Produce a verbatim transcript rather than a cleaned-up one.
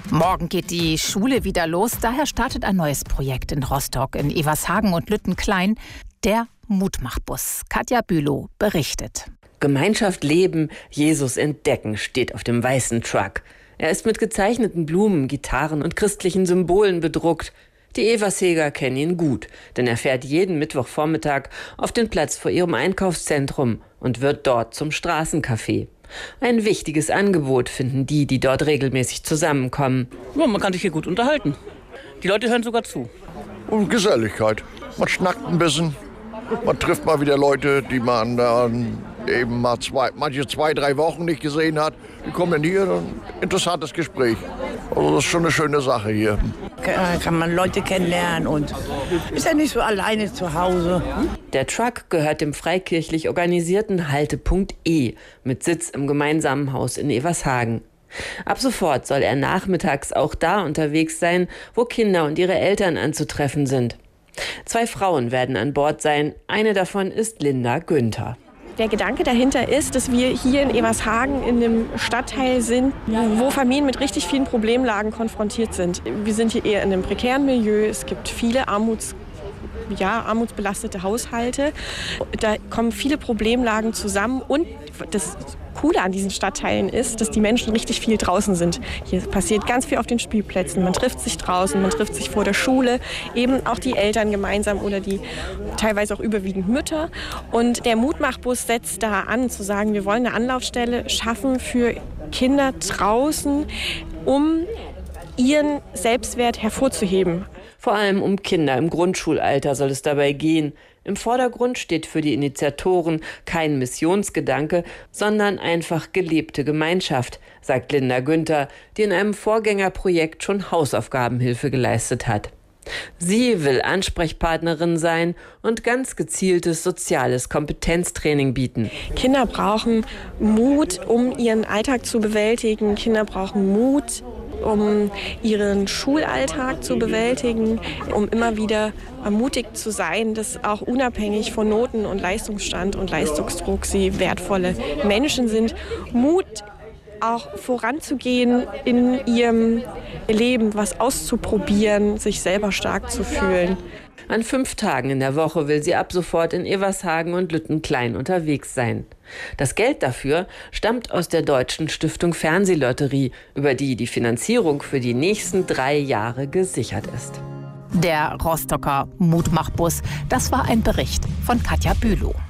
Morgen geht die Schule wieder los. Daher startet ein neues Projekt in Rostock, in Evershagen und Lüttenklein. Der Mutmachbus. Katja Bülow berichtet. Gemeinschaft leben, Jesus entdecken steht auf dem weißen Truck. Er ist mit gezeichneten Blumen, Gitarren und christlichen Symbolen bedruckt. Die Eversheger kennen ihn gut, denn er fährt jeden Mittwochvormittag auf den Platz vor ihrem Einkaufszentrum und wird dort zum Straßencafé. Ein wichtiges Angebot finden die, die dort regelmäßig zusammenkommen. Ja, man kann sich hier gut unterhalten. Die Leute hören sogar zu. Und Geselligkeit. Man schnackt ein bisschen. Man trifft mal wieder Leute, die man dann eben mal zwei, manche zwei, drei Wochen nicht gesehen hat. Die kommen dann hier, ein interessantes Gespräch. Also das ist schon eine schöne Sache hier. Kann man Leute kennenlernen und ist ja nicht so alleine zu Hause. Der Truck gehört dem freikirchlich organisierten Haltepunkt E mit Sitz im gemeinsamen Haus in Evershagen. Ab sofort soll er nachmittags auch da unterwegs sein, wo Kinder und ihre Eltern anzutreffen sind. Zwei Frauen werden an Bord sein. Eine davon ist Linda Günther. Der Gedanke dahinter ist, dass wir hier in Evershagen in einem Stadtteil sind, wo Familien mit richtig vielen Problemlagen konfrontiert sind. Wir sind hier eher in einem prekären Milieu. Es gibt viele Armuts, ja, armutsbelastete Haushalte. Da kommen viele Problemlagen zusammen. Und das Coole an diesen Stadtteilen ist, dass die Menschen richtig viel draußen sind. Hier passiert ganz viel auf den Spielplätzen. Man trifft sich draußen, man trifft sich vor der Schule, eben auch die Eltern gemeinsam oder die teilweise auch überwiegend Mütter. Und der Mutmachbus setzt da an, zu sagen, wir wollen eine Anlaufstelle schaffen für Kinder draußen, um ihren Selbstwert hervorzuheben. Vor allem um Kinder im Grundschulalter soll es dabei gehen. Im Vordergrund steht für die Initiatoren kein Missionsgedanke, sondern einfach gelebte Gemeinschaft, sagt Linda Günther, die in einem Vorgängerprojekt schon Hausaufgabenhilfe geleistet hat. Sie will Ansprechpartnerin sein und ganz gezieltes soziales Kompetenztraining bieten. Kinder brauchen Mut, um ihren Alltag zu bewältigen. Kinder brauchen Mut, um ihren Schulalltag zu bewältigen, um immer wieder ermutigt zu sein, dass auch unabhängig von Noten und Leistungsstand und Leistungsdruck sie wertvolle Menschen sind. Mut, auch voranzugehen in ihrem Leben, was auszuprobieren, sich selber stark zu fühlen. An fünf Tagen in der Woche will sie ab sofort in Evershagen und Lüttenklein unterwegs sein. Das Geld dafür stammt aus der Deutschen Stiftung Fernsehlotterie, über die die Finanzierung für die nächsten drei Jahre gesichert ist. Der Rostocker Mutmachbus, das war ein Bericht von Katja Bülow.